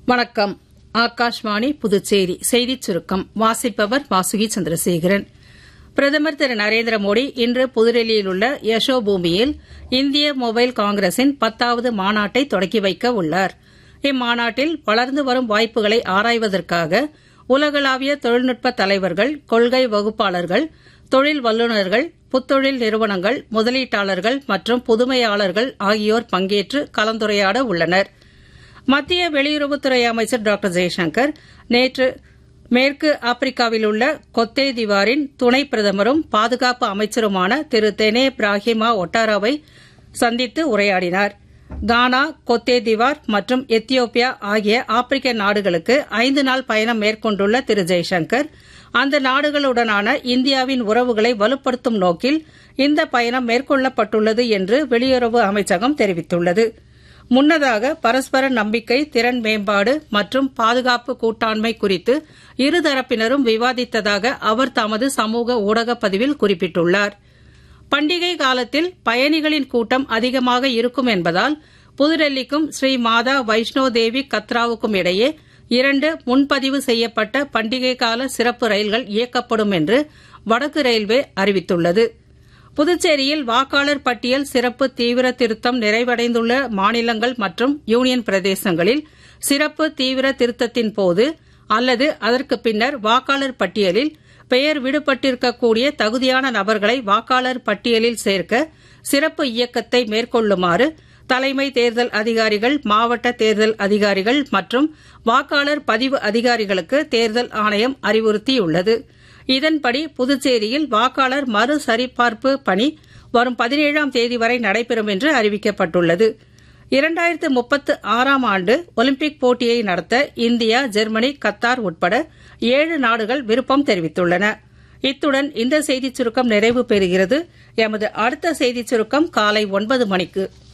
வணக்கம். ஆகாஷ்வாணி புதுச்சேரி செய்திச் சுருக்கம் வாசிப்பவர் வாசுகி சந்திரசேகரன். பிரதமர் திரு நரேந்திர மோடி இன்று புதுடெல்லியில் உள்ள யசோபூமியில் இந்திய மொபைல் காங்கிரசின் 10வது மாநாட்டை தொடக்கி வைக்க உள்ளார். இம்மாநாட்டில் வளர்ந்து வரும் வாய்ப்புகளை ஆராய்வதற்காக உலகளாவிய தொழில்நுட்ப தலைவர்கள், கொள்கை வகுப்பாளர்கள், தொழில் வல்லுநர்கள், புத்தொழில் நிறுவனங்கள், முதலீட்டாளர்கள் மற்றும் புதுமையாளர்கள் ஆகியோர் பங்கேற்று கலந்துரையாட உள்ளனர். மத்திய வெளியுறவுத்துறை அமைச்சர் டாக்டர் ஜெய்சங்கர் நேற்று மேற்கு ஆப்பிரிக்காவில் உள்ள கொத்தே திவாரின் துணை பிரதமரும் பாதுகாப்பு அமைச்சருமான திரு தெனே பிராஹிமா ஒட்டாராவை சந்தித்து உரையாடினார். கானா, கொத்தே திவார் மற்றும் எத்தியோப்பியா ஆகிய ஆப்பிரிக்க நாடுகளுக்கு 5 நாள் பயணம் மேற்கொண்டுள்ள திரு ஜெய்சங்கர், அந்த நாடுகளுடனான இந்தியாவின் உறவுகளை வலுப்படுத்தும் நோக்கில் இந்த பயணம் மேற்கொள்ளப்பட்டுள்ளது என்று வெளியுறவு அமைச்சகம் தெரிவித்துள்ளது. முன்னதாக பரஸ்பர நம்பிக்கை, திறன் மேம்பாடு மற்றும் பாதுகாப்பு கூட்டாண்மை குறித்து இருதரப்பினரும் விவாதித்ததாக அவர் தமது சமூக ஊடக பதிவில் குறிப்பிட்டுள்ளார். பண்டிகை காலத்தில் பயணிகளின் கூட்டம் அதிகமாக இருக்கும் என்பதால் புதுடெல்லிக்கும் ஸ்ரீ மாதா வைஷ்ணோ தேவி கத்ராவுக்கும் இடையே 2 முன்பதிவு செய்யப்பட்ட பண்டிகை கால சிறப்பு ரயில்கள் இயக்கப்படும் என்று வடக்கு ரயில்வே அறிவித்துள்ளது. புதுச்சேரியில் வாக்காளர் பட்டியல் சிறப்பு தீவிர திருத்தம் நிறைவடைந்துள்ள மாநிலங்கள் மற்றும் யூனியன் பிரதேசங்களில் சிறப்பு தீவிர திருத்தத்தின் போது அல்லது அதற்கு பின்னர் வாக்காளர் பட்டியலில் பெயர் விடுபட்டிருக்கக்கூடிய தகுதியான நபர்களை வாக்காளர் பட்டியலில் சேர்க்க சிறப்பு இயக்கத்தை மேற்கொள்ளுமாறு தலைமை தேர்தல் அதிகாரிகள், மாவட்ட தேர்தல் அதிகாரிகள் மற்றும் வாக்காளர் பதிவு அதிகாரிகளுக்கு தேர்தல் ஆணையம் அறிவுறுத்தியுள்ளது. இதன்படி புதுச்சேரியில் வாக்காளர் மறு சரிபார்ப்பு பணி வரும் 17ஆம் தேதி வரை நடைபெறும் என்று அறிவிக்கப்பட்டுள்ளது. 2036ஆம் ஆண்டு ஒலிம்பிக் போட்டியை நடத்த இந்தியா, ஜெர்மனி, கத்தார் உட்பட 7 நாடுகள் விருப்பம் தெரிவித்துள்ளன. இத்துடன் இந்த செய்திச் சுருக்கம் நிறைவு பெறுகிறது. எமது அடுத்த செய்திச் சுருக்கம் காலை 9 மணிக்கு.